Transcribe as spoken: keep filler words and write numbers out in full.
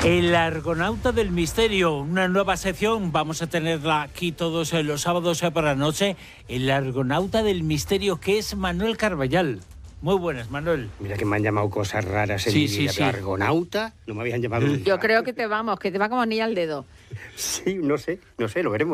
El Argonauta del Misterio, una nueva sección, vamos a tenerla aquí todos los sábados por la noche. El Argonauta del Misterio, que es Manuel Carballal. Muy buenas, Manuel. Mira que me han llamado cosas raras en sí, mi sí, vida. sí. Argonauta, no me habían llamado nunca. Yo creo que te vamos, que te va como anillo al dedo. Sí, no sé, no sé, lo veremos.